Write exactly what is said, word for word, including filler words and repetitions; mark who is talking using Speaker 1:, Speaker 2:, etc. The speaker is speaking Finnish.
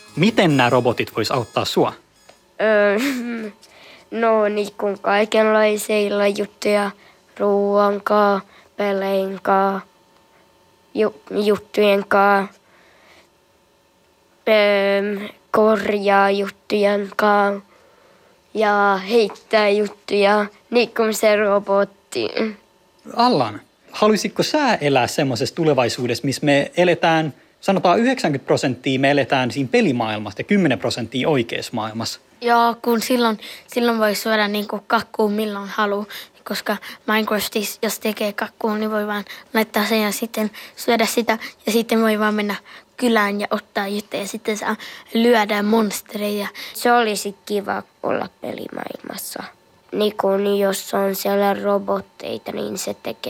Speaker 1: Miten nämä robotit vois auttaa sua?
Speaker 2: Öö, no niin kuin kaikenlaisilla juttuja, ruoan kaa, pelein kaa, ju, juttujen kaa, öö, korjaa juttujen kaa ja heittää juttuja, niin kuin se robotti.
Speaker 1: Allan, haluaisitko sä elää semmoisessa tulevaisuudessa, missä me eletään, sanotaan yhdeksänkymmentä prosenttia me eletään siinä pelimaailmassa ja kymmenen prosenttia oikeassa maailmassa?
Speaker 3: Joo, kun silloin, silloin voi syödä niin kuin kakkuun milloin haluaa, koska Minecraftissa, jos tekee kakkuun, niin voi vaan laittaa sen ja sitten syödä sitä. Ja sitten voi vaan mennä kylään ja ottaa juttuja ja sitten saa lyödä monstereja.
Speaker 2: Se olisi kiva olla pelimaailmassa. Niin kun jos on siellä robotteita, niin se tekee